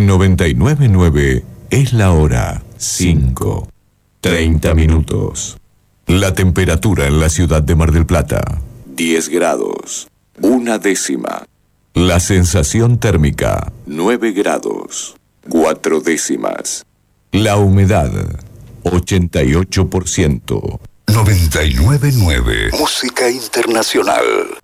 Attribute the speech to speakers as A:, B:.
A: 99.9 es la hora 5:30 minutos. La temperatura en la ciudad de Mar del Plata, 10 grados, 1 décima. La sensación térmica, 9 grados, 4 décimas. La humedad, 88%.
B: 99.9 Música Internacional.